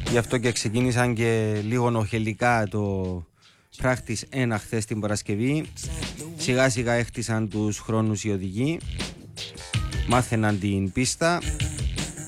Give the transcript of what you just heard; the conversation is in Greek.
Γι' αυτό και ξεκίνησαν και λίγο νοχελικά το practice 1 χθες την Παρασκευή. Σιγά σιγά έχτισαν τους χρόνους οι οδηγοί, μάθαιναν την πίστα